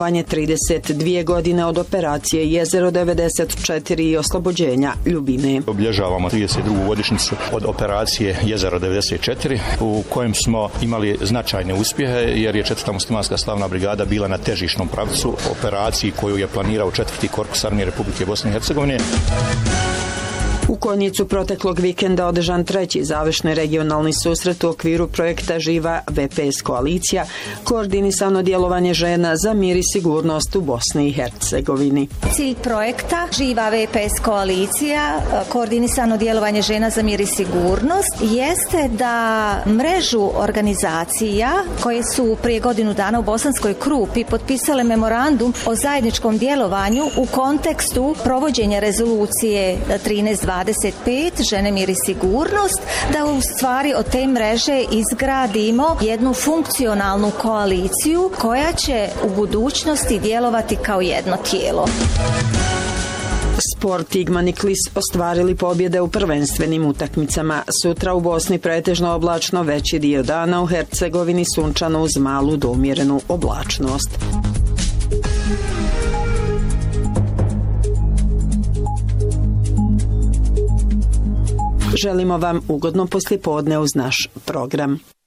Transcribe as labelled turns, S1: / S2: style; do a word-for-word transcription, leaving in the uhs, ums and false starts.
S1: trideset dvije godine od operacije Jezero devedeset četiri i oslobođenja Ljubine.
S2: Obilježavamo trideset drugu godišnjicu od operacije Jezero devedeset četiri u kojem smo imali značajne uspjehe jer je četvrta muslimanska slavna brigada bila na težišnom pravcu operaciji koju je planirao četvrti korpus armije Republike Bosne i Hercegovine.
S1: U Konjicu proteklog vikenda održan treći završni regionalni susret u okviru projekta Živa V P S koalicija, koordinisano djelovanje žena za mir i sigurnost u Bosni i Hercegovini.
S3: Cilj projekta Živa V P S koalicija, koordinisano djelovanje žena za mir i sigurnost, jeste da mrežu organizacija koje su prije godinu dana u Bosanskoj Krupi potpisale memorandum o zajedničkom djelovanju u kontekstu provođenja rezolucije trinaest dvadeset pet žene, mir i sigurnost, da u stvari od te mreže izgradimo jednu funkcionalnu koaliciju koja će u budućnosti djelovati kao jedno tijelo.
S1: Sport Igman i Klis ostvarili pobjede u prvenstvenim utakmicama. Sutra u Bosni pretežno oblačno, veći dio dana, u Hercegovini sunčano uz malu do umjerenu oblačnost. Želimo vam ugodno poslijepodne uz naš program.